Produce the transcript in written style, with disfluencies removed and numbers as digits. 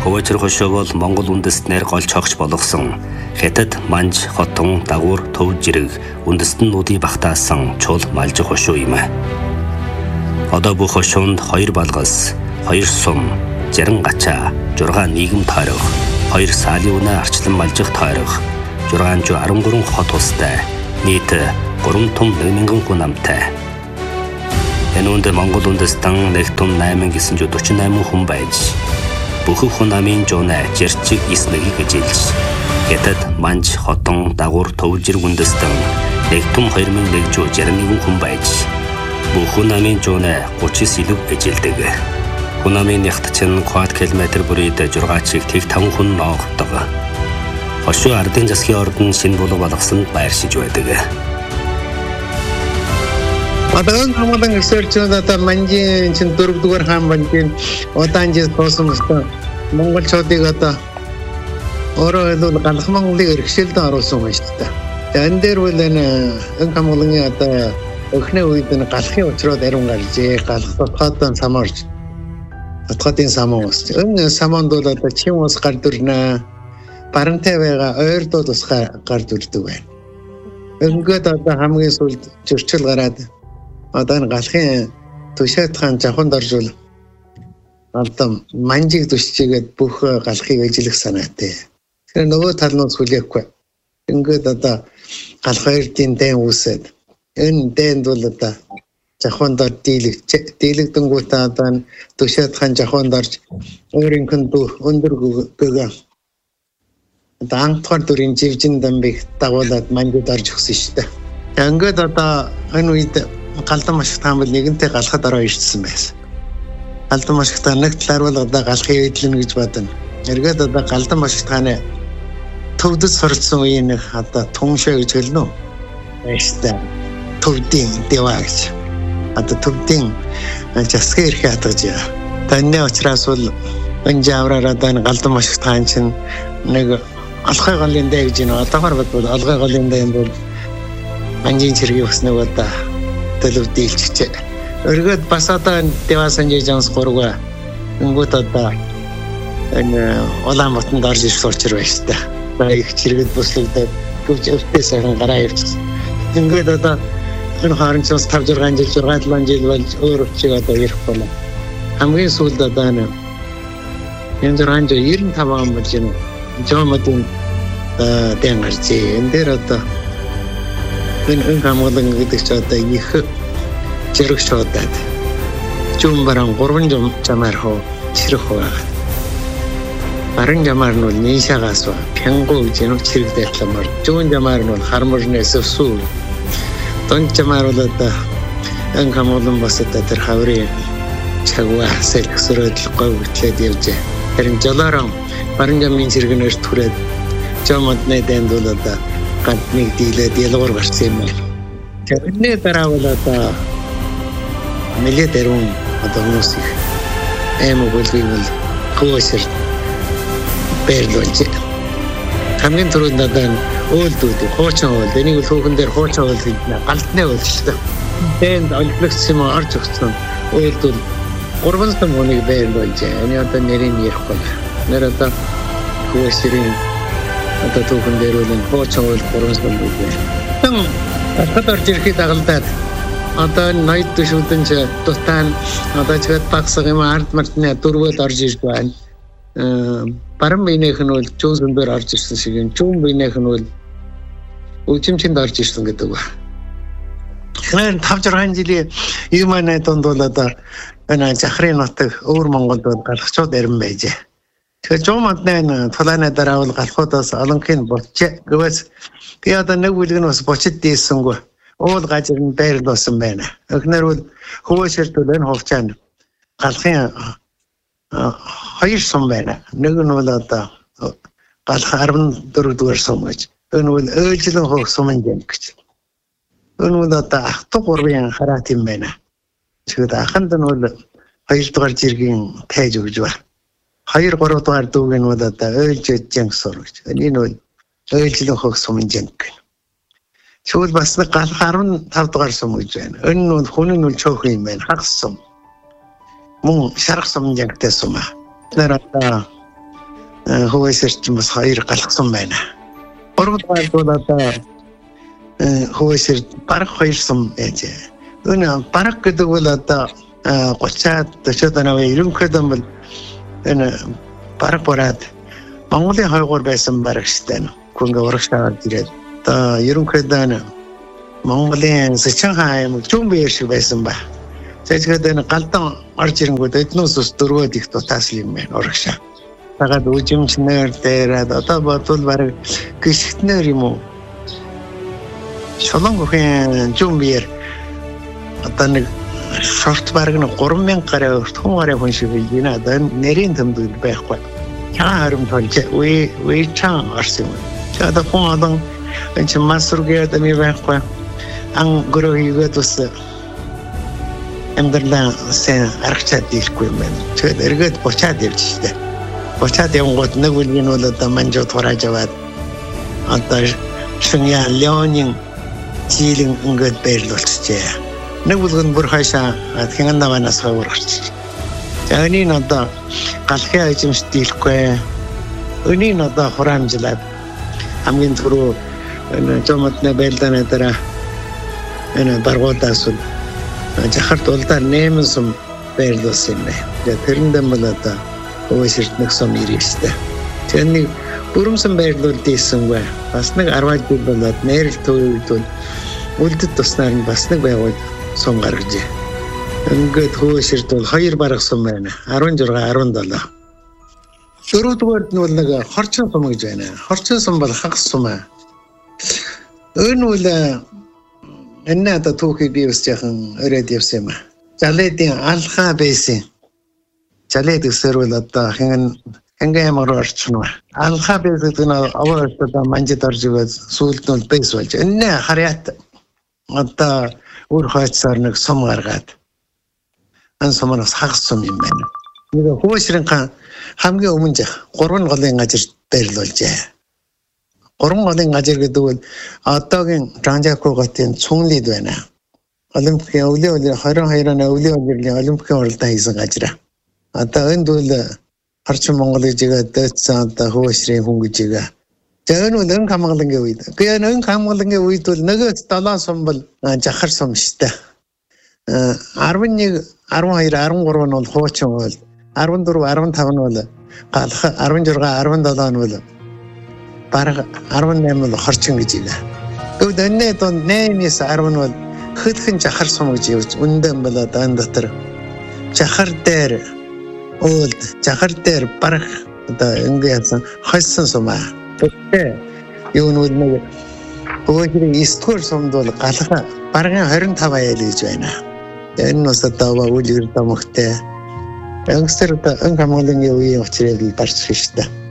Хөвөчр хошоо бол Монгол үндэстнээр голч хогч болгосон Хятад, Манж, Хотон, Дагуур, Төв жирэг үндэстэн нүүдийг багтаасан чул малж хошоо юм. Одоо бүх хошоонд 2 балгас, 2 сум, 60 гачаа, 6 нийгэм тойрог, 2 саалын үнэ арчлан малжих тойрог, 613 хот устай, нийт 3 том 1000 хүн амтай. Энэ үнд Монгол үндэстэн нэг том 8948 хүн байж бүх хүн амын жонэ жерчиг эснэгийг эжилж Хятад, Манж, Хотон, Дагуур, Төв жирэг үндэстэн нэг том 2161 хүн байж бүх хүн амын жонэ 39 илүү эжилдэг. Хүн амын ягт чинь квадрат километр бүрийд 6 чиг тэг 5 хүн ноогддог. Хошуу ардын засгийн ордон шинэ булаг болгосонд байршиж байдаг. Одон хамгаалан research-д одоо Манжийн чин 4-р хаан банжийн удаанжид тоосон өстой монголчуудыг одоо өөрөө хэлбэл галах Монголыг эрхшээлд оруулсан байна шүү дээ. Тэгээд энэ дээр бол энэ хамгааланы одоо өхний үед энэ галахын учрууд ариун гаржээ. Галах дотоодын самаарч дотоодын самаа ус. Энэ самаанд бол одоо чин ус гар дүрнэ. Барантай байгаа ойрдууд ус гар дүрдэг байна. Ингээд одоо хамгийн сүүлд зөрчил гараад одоо энэ галахын түшээд хаан жавханд оржул одоо Манжиг түшчигээд бүх галахыг эжлэх санаатай. Тэгэхээр нөгөө талнууд хүлээхгүй. Ингээд одоо галах хоёрын дайн үүсээд энэ дайнд бол одоо жавханд дийлэгдэнгүүтээ одоо түшээд хаан жавханд орж өөрийнх нь өндөр гөгөө одоо анхдугаар дүрийн живжин дамбыг дагуулад Манжид орж өгсөн шүү дээ. Ингээд одоо энэ үед Галдан машигт хаан бол нэгэнтээ галахад ороо ирсэн байсан. Галдан машигт хаан нэг талаар бол одоо галахыг эдлэнэ гэж бодно. Эргээд одоо Галдан машигт хааны төвдөд суралцсан үеийн нэг одоо түншээ гэж хэлнэ үү? Баяртай. Төвдийн дэва гэж. Одоо төвдийн засгийн эрхээ хатгаж яа. Таны учраас бол энэ жавраар одоо энэ Галдан машигт хаан чинь нэг алхай голын дэ гэж нэг одоогоор бол алхай голын дэ бол Манжийн цэргийн өснөг одоо төлөв дийлчээ. Өргөд бас одоо Дэвасан жижигс 3 өнгөт одоо энэ Улаанбаатарт орж ирэх учир байж та. Их чиргэд буслагдаад гүвч өвтөө сайхан гараа ирчихсэн. Ингээд одоо энэ харанчаас 5 6 жил 6 7 жил болж өөр өчиг одоо ирэх болоо. Хамгийн сүүлд одоо энэ 95 он болж энэ жомодын дэн гарчээ. Энэ дээр одоо энэ хамгаалан гэдэг ч одоо их зэрэг шуудаад чум баран 3 жамаар хоо чирэх байгаа. Баран жамаар нь бол нийшаагаас пянгу гэж нэг чирэг дэвтламар. Чум жамаар нь бол харморнээс өсвөл. Тон жамаар бол одоо энэ хамгаалан бас одоо тэр хаврын чагва сэлгсрээд говтлээд явжээ. Харин жолоорон баран жамын чирэгнээр түрээд жомодны дэнд бол одоо ганцныг дийлээд ялгуур гарсан юм байна. Тэрний дараа бол одоо нэлээд дөрвөн одоо хүмүүс их аим бүлгийг бол хөөсөр бэрлүүлж. Хамгийн түрүүнд одоо өөлдүүд хуучин өөл. Энийг л хөөхөн дээр хуучин өөл гэж галтны өөл шүү дээ. Тэнд олигдсон юм орж өгсөн өөлдүүд 3 сум хүнийг бэрлүүлж. Энэ одоо нэрийг ярих бол. Нэр одоо хөөсөрийн одоо түүхэн дээр үл хуучин уул 3 сум үү. Тэн хад орж ирэхэд дагалдаад одоо ноёд төшүүдэн ч дутаан одоо ч багсаг юм ард мартны дөрвөд орж ирж байна. Баран биенийх нь бол чөөсөн дээр орж ирсэн шиг юм. Чүүн биенийх нь бол өчимчинд орж ирсэн гэдэг ба. Тэгэхээр 5 6 жилийн юм аа донд бол одоо энэ захрын нутаг өвөр Монголд галахчууд ирэн байжээ. Тэгэхээр жомодны тулааны дараа бол галахуудаас олонхын болчээ. Гэвээс би одоо нэг бүлэг нь бас бочид дийсэнгүү. Уул гажир нь байрлуулсан байна. Эхнэр бол хөвөөсөртөл энэ хувьчаанд галахын 2 сум байна. Нэг нь бол одоо галах 14-р сум гэж. Энэ бол өөлжлөн хөх сумын гэж. Энэ бол одоо ахту 3-ын хараат юм байна. Тэгэхэд аханд нь бол 2-р жиргийн тайж өгж байна. 2-3 дугаар дүүг нь бол одоо өөлжөж жангсуур гэж. Энэ бол өөлжлөн хөх сумын жанг. Шүүл бас галах 15 дугаар сум гэж байна. Энэ нь хүн нь чөөхөн юм байна. Хагас сум. Мөн шарах сумын жангтай сум аа. Тэр одоо хөөсөрч бас 2 галгсан байна. 3-р бол одоо хөөсөр бараг 2 сум ээж. Өнөө бараг гэдэг бол одоо 30-40 оноо ерөнхийдөө бол энэ бараг бораад Монголын хойгоор байсан бараг штэ. Гүнгээ урагшаад ирээд одоо ерөнхийдөө Монголын Сычанхай аймаг Жүмбэр шиг байсан ба. Тэгэхэд энэ галдан орж ирэнгүүт эднээс ус дөрвөөд их тутаас юм байна урагшаа. Тагаад үжимчнэр дээрээ одоо бодвол бараг гიშгтнэр юм уу? Шолонгохийн Жүмбэр одоо нэг шорт бараг 3000 гаруй хүн гаруй хүн шиг байна. Одоо нэрийн төмдөд байхгүй. Чаан харамт болж үе чаан орсон юм. Одоо хүн одоо энэ масургээд ми байхгүй. Ан гөрөөгээд ус амьдралаа сэн аргачаад дийлэхгүй юм байна. Тэгээд эргээд бочаад явж штэ. Бочаад явгод нэг үеийн бол одоо манжуу турааж аваад одоо шинэ Леонин жилийн ингээд байрлуулчихжээ. Нэг бүлгэн бүр хашаа хинэн наванаас хаварч. Яаний одоо галхи ажимс дийлэхгүй. Өний одоо хураамжлаад хамгийн түрүү энэ жомотны байлдааны дараа энэ баргуудаас жахарт улдаар нэмэн сум байрлуулсан юм байна. Тэрэндээ бол одоо өөсөрт нэг сум ирээстэй. Тэнийг бүрэмсэн байрлуулдээсэн бай. Бас нэг 10 жил болоод нэрэл төвөд үлдэд туснаар нь бас нэг байгуул сум гаргажээ. Ингээд хөөсөрт бол 2 бараг сум байна. 16, 17. 4-р нь бол нэг хорчин сум гэж байна. Хорчин сум бол хагас сум аа. Энэ бол энэ одоо түүхий би бас яхан өрөөд явсан юм аа. Жаледийн алхаа байсан. Жалед гэсэр бол одоо хингээ ямар орчин ба. Алхаа байдаг нь аваартаа манжид орж игээд сүүлд нь бэс болж. Энэ харьяат одоо өөр хойцоор нэг сум гаргаад. Ан сумаас хагас сум юм байна. Нэг хөөсрийн хамгийн өмнө 3 голын газар байрлуулжээ. 3 голын газар гэдэг бол одоогийн Жанжако готын цүнлид байна. Олимпийн өвлийн 22 оны өвлийн өдрийн олимпийн уралдаан хийсэн газар. Одоо энд бол харчин Монголыг жигээ дэцсэн одоо хөөсрийн хүн гэж жигээ. За энэ бол өн хамгаалангийн үед. Тэгээ өн хамгаалангийн үед бол нөгөө 7 сум бол жахар сум штэ. 11, 12, 13 нь бол хуучин бол 14, 15 нь бол галах 16, 17 нь бол бараг 18 бол хорчин гэж байна. Тэгвэл энэ донд 8-ээс 10 нь бол хөдөлгөн жахар сум гэж явж үнэн бол одоо энэ дотор жахар дээр уулд жахар дээр бараг одоо ингээд хойсон сум аа. Тэгтээ юу нь нэг өөрийн 9-р сумд бол галах бараг 25 аял гэж байна. Энэ нь одоо үйл хэрэг домогтой. Ангсэр одоо ан хамгааллын үеийн учраас барьж шүү дээ.